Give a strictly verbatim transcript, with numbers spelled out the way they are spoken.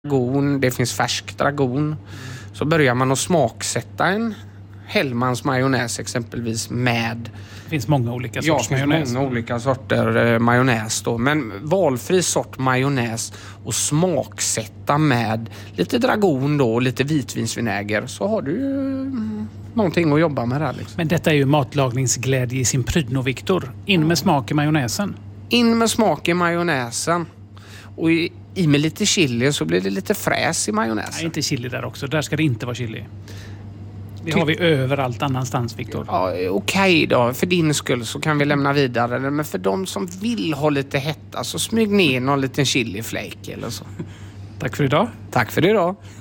dragon, det finns färsk dragon. Så börjar man att smaksätta en Hellmans majonnäs exempelvis med... Det finns många olika sorters ja, majonnäs. många olika sorter eh, majonnäs då. Men valfri sort majonnäs och smaksätta med lite dragon då och lite vitvinsvinäger, så har du ju mm, någonting att jobba med där liksom. Men detta är ju matlagningsglädje i sin prydno, Viktor. In med smak i majonnäsen. In med smak i majonnäsen. Och i, i med lite chili så blir det lite fräs i majonnäsen. Nej, inte chili där också. Där ska det inte vara chili. Det Ty- har vi överallt annanstans, Viktor. Ja, okej okay då. För din skull så kan vi lämna vidare. Men för de som vill ha lite hetta så smyg ner någon liten chiliflake eller så. Tack för idag. Tack för idag.